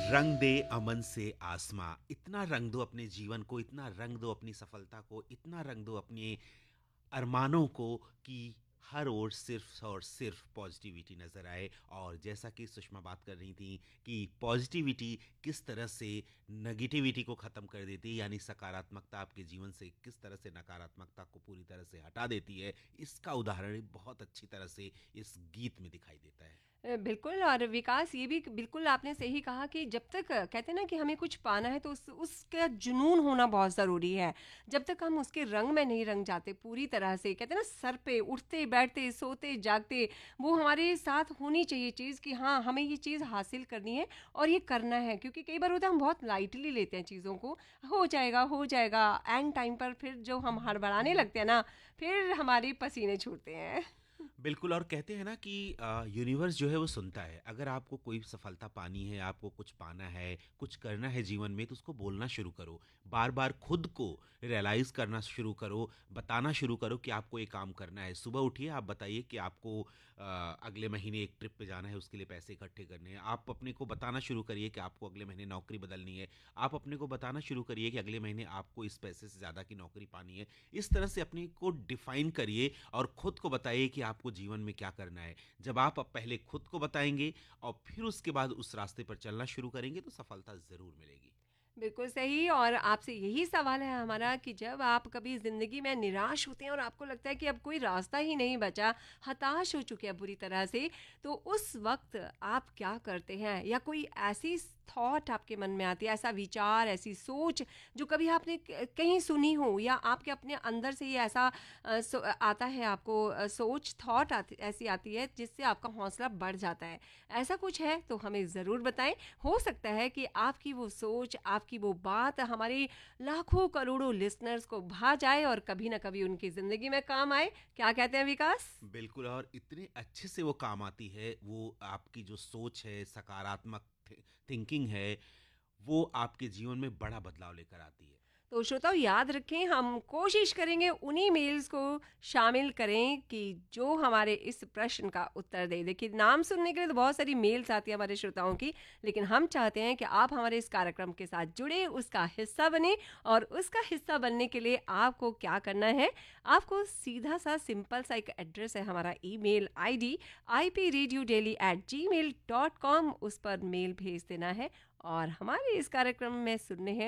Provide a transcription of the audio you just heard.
रंग दे अमन से आसमां, इतना रंग दो अपने जीवन को, इतना रंग दो अपनी सफलता को, इतना रंग दो अपने अरमानों को कि हर ओर सिर्फ और सिर्फ पॉजिटिविटी नज़र आए। और जैसा कि सुषमा बात कर रही थी कि पॉजिटिविटी किस तरह से नेगेटिविटी को ख़त्म कर देती है, यानी सकारात्मकता आपके जीवन से किस तरह से नकारात्मकता को पूरी तरह से हटा देती है, इसका उदाहरण बहुत अच्छी तरह से इस गीत में दिखाई देता है। बिल्कुल। और विकास, ये भी बिल्कुल आपने सही कहा कि जब तक कहते हैं ना कि हमें कुछ पाना है तो उसका जुनून होना बहुत ज़रूरी है। जब तक हम उसके रंग में नहीं रंग जाते पूरी तरह से, कहते हैं ना, सर पे उठते बैठते सोते जागते वो हमारे साथ होनी चाहिए चीज़ कि हाँ, हमें ये चीज़ हासिल करनी है और ये करना है। क्योंकि कई बार होता है हम बहुत लाइटली लेते हैं चीज़ों को, हो जाएगा एंड टाइम पर फिर जो हम हड़बड़ाने लगते हैं ना, फिर हमारे पसीने छूटते हैं। बिल्कुल। और कहते हैं ना कि यूनिवर्स जो है वो सुनता है। अगर आपको कोई सफलता पानी है, आपको कुछ पाना है, कुछ करना है जीवन में, तो उसको बोलना शुरू करो। बार बार खुद को रियलाइज़ करना शुरू करो, बताना शुरू करो कि आपको ये काम करना है। सुबह उठिए, आप बताइए कि आपको अगले महीने एक ट्रिप पे जाना है, उसके लिए पैसे इकट्ठे करने हैं। आप अपने को बताना शुरू करिए कि आपको अगले महीने नौकरी बदलनी है। आप अपने को बताना शुरू करिए कि अगले महीने आपको इस पैसे से ज़्यादा की नौकरी पानी है। इस तरह से अपने को डिफाइन करिए और खुद को बताइए कि आपको जीवन में क्या करना है। जब आप अब पहले खुद को बताएंगे और फिर उसके बाद उस रास्ते पर चलना शुरू करेंगे तो सफलता ज़रूर मिलेगी। बिल्कुल सही। और आपसे यही सवाल है हमारा कि जब आप कभी ज़िंदगी में निराश होते हैं और आपको लगता है कि अब कोई रास्ता ही नहीं बचा, हताश हो चुके हैं बुरी तरह से, तो उस वक्त आप क्या करते हैं? या कोई ऐसी थॉट आपके मन में आती है, ऐसा विचार, ऐसी सोच जो कभी आपने कहीं सुनी हो, या आपके अपने अंदर से ही ऐसा आता है आपको, सोच थॉट ऐसी आती है जिससे आपका हौसला बढ़ जाता है? ऐसा कुछ है तो हमें ज़रूर बताएं। हो सकता है कि आपकी वो सोच, आपकी वो बात हमारे लाखों करोड़ों लिसनर्स को भा जाए और कभी ना कभी उनकी ज़िंदगी में काम आए। क्या कहते हैं विकास? बिल्कुल। और इतने अच्छे से वो काम आती है, वो आपकी जो सोच है, सकारात्मक थिंकिंग है, वो आपके जीवन में बड़ा बदलाव लेकर आती है। तो श्रोताओ, याद रखें, हम कोशिश करेंगे उन्हीं मेल्स को शामिल करें कि जो हमारे इस प्रश्न का उत्तर दे। देखिए, नाम सुनने के लिए तो बहुत सारी मेल्स आती है हमारे श्रोताओं की, लेकिन हम चाहते हैं कि आप हमारे इस कार्यक्रम के साथ जुड़े, उसका हिस्सा बने। और उसका हिस्सा बनने के लिए आपको क्या करना है? आपको सीधा सा सिंपल सा एक एड्रेस है, हमारा ईमेल आईडी ipradiodeli@gmail.com, उस पर मेल भेज देना है और हमारे इस कार्यक्रम में सुनने हैं